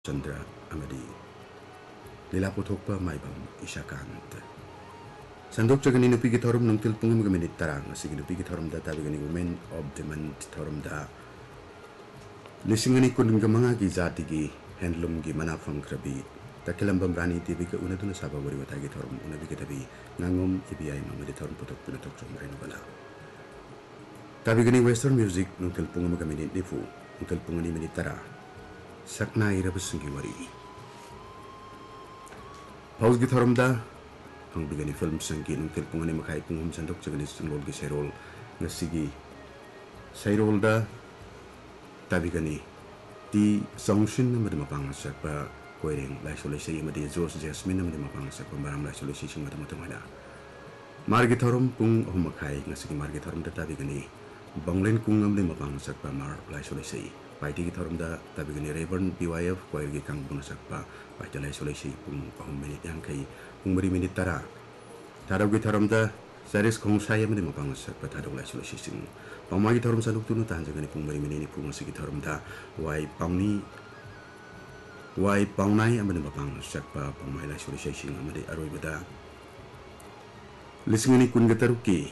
Chandra Amadi Lilapothokpa Maibam Ishakant Sandok Chagani Nupi Thorum Nuntil Pungum Minute Tarang, Siginupi Thorum Data Vigani Women of the Month Thorum Da Lissingani Kungamanga Gizatigi, Handlum Gimanafang Krabi, Takelambam Rani Tibika Unatuna Saba Watagi Thorum, Unabikatabi, Nangum, Ibi Mamadi Thorum Potok Punatok from Renovana. Tabigani Western Music Nuntil Pungamagaminit Nifu, Until Pungani Minitara. Sakna Irabasungi Wari Paus Githaramda, ang bigani film sangki nung tilpungan ni Makai Pungum Sandok Jaganis ng Lord Gisairol na sige Sairol da tabigani di songshin na madapapangasak pa kwering laisolay siya madi George Jasmine na madapapangasak pa maram laisolay siya siyang madamatangada Margitharam Pung Humakay na sige Margitharam da tabigani banglen kung ang madapapangasak pa mar laisolay siya Paiti Githaram da tabigani Reverend BYF kwering kang bunasak pa Paiti laisolay siya kung minute yang kay kung 10 minute tara Taraw Githaram da Saris kung saya mo di mapangasak pa taraw laisolay siya sing Pamagi Githaram sa nuktuno tahan sa gani kung 10 minute kung si Githaram da Wai paunay ang di mapangasak pa pamay laisolay siya sing amadi aroy bada Lisingani kun gataruki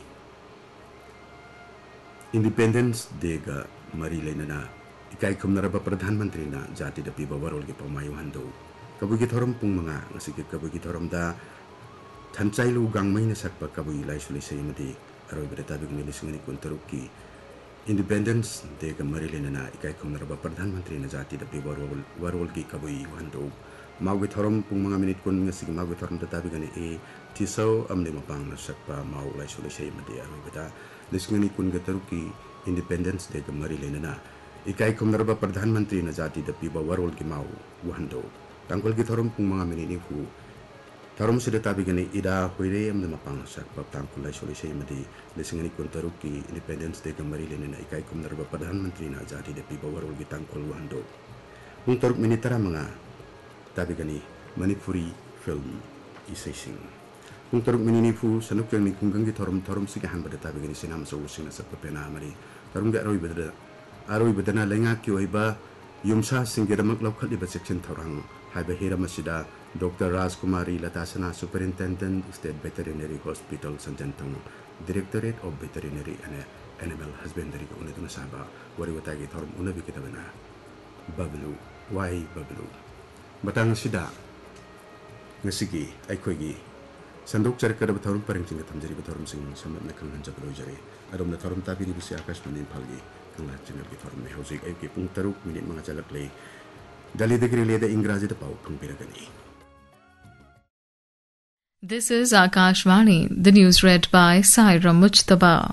Independence Day ga marilay na Ikay kum naraba Pradhan Mantri na jati da pibawarol ki pamayuhan do. Kabugi thoram pung mga ngasige kabugi thoram da thansay lugang may nasakpa kabugi laisolay sa yamadi aroy bada tabig milis ngani kun taruki Independence Day ga marilay na ikay kum naraba Pradhan Mantri na jati da pibawarol ki kabugi yuhan do. Mawgi thoram pung mga minit kun ngasige mawgi thoram da tabig ngani tisaw amni mapang nasakpa maw laisolay sa yamadi aroy bada lis ngani kun ga taruki Independence Day ga marilay na Ikay kum naraba Pradhan Mantri na jati da piba warol ki mau wahando. Tangkol ki thorom kung mga mininifu. Thorom sida tabi gani ida huire am na mapangasak pa tangkol ay soli siya madi lisingani kun taruki Independence Day kamarilin na ikay kum naraba Pradhan Mantri na jati da piba warol ki tangkol wahando. Kung taruk minitara mga tabi gani Manipuri film isising. Kung taruk mininifu sanuk yang ni kung gangi thorom sigahan bada tabi gani sinam sa using na sa papena mari. Tarum ga aroy bada Aroy badana lenga ki oiba yumsa singiramak laukhat iba section thorang haiba hira masida Dr. Rajkumari Latasana Superintendent State Veterinary Hospital Sanjantang Directorate of Veterinary and Animal Husbandry ko unito na saba wari watagi thorum una bikita bana bablu why bablu batang sida ngasigi ay koigi sandok jar kada thorum paring singa tamjari thorum sing samat na kang hanja balo jare adom na thorum tabi ni bisi akas manin palgi Ang channel ki thorum me hosik ay ki pung taruk minit mga jalak lay dali degree leda ingraji da pau pung piragani This is Akashvani, the news read by Saira Mujtaba.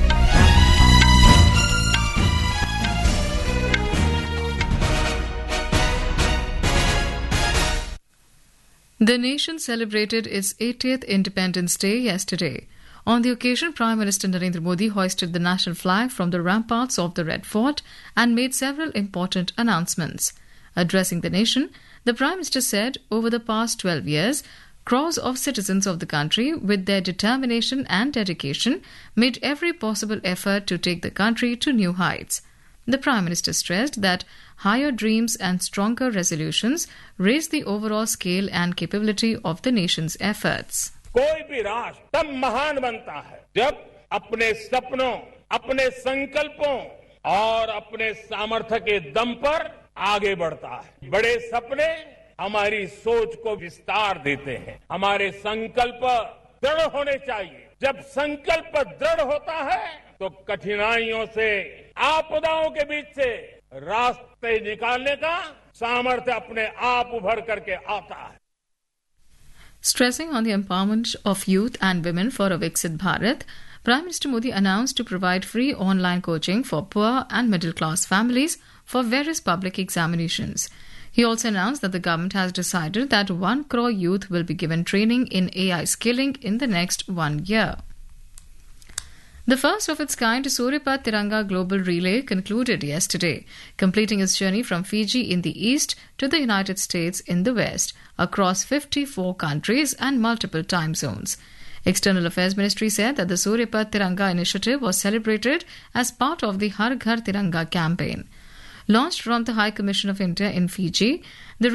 The nation celebrated its 80th Independence Day yesterday. On the occasion, Prime Minister Narendra Modi hoisted the national flag from the ramparts of the Red Fort and made several important announcements. Addressing the nation, the Prime Minister said over the past 12 years, crores of citizens of the country, with their determination and dedication, made every possible effort to take the country to new heights. The Prime Minister stressed that higher dreams and stronger resolutions raise the overall scale and capability of the nation's efforts. कोई भी राष्ट्र तब महान बनता है जब अपने सपनों, अपने संकल्पों और अपने सामर्थ्य के दम पर आगे बढ़ता है। बड़े सपने हमारी सोच को विस्तार देते हैं। हमारे संकल्प दृढ़ होने चाहिए। जब संकल्प दृढ़ होता है तो कठिनाइयों से, आपदाओं के बीच से रास्ते निकालने का सामर्थ्य अपने आप उभर करके आता है। Stressing on the empowerment of youth and women for a Viksit Bharat, Prime Minister Modi announced to provide free online coaching for poor and middle-class families for various public examinations. He also announced that the government has decided that 1 crore youth will be given training in AI skilling in the next 1 year. The first of its kind Suryapat Tiranga Global Relay concluded yesterday, completing its journey from Fiji in the east to the United States in the west, across 54 countries and multiple time zones. External Affairs Ministry said that the Suryapat Tiranga initiative was celebrated as part of the Har Ghar Tiranga campaign. Launched from the High Commission of India in Fiji, the